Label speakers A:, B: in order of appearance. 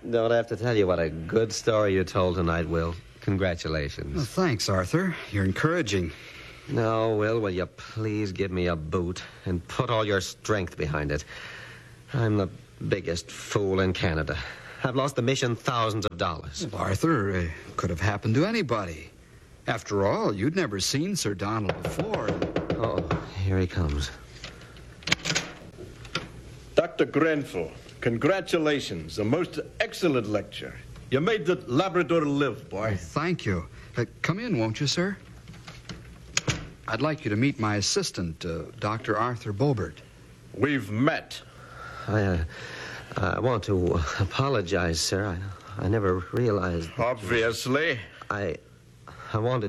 A: Don't have to tell you what a good story you told tonight, Will. Congratulations.
B: Well, thanks, Arthur. You're encouraging.
A: No, Will, will you please give me a boot and put all your strength behind it? I'm the biggest fool in Canada. I've lost the mission thousands of dollars.
B: Well, Arthur, it could have happened to anybody. After all, you'd never seen Sir Donald before.
A: Oh, here he comes.
C: Dr. Grenfell, congratulations. A most excellent lecture. You made the Labrador live, boy.
B: Thank you. Come in, won't you, sir? I'd like you to meet my assistant, Dr. Arthur Bobert.
C: We've met.
A: I want to apologize, sir. I never realized...
C: Obviously.
A: I wanted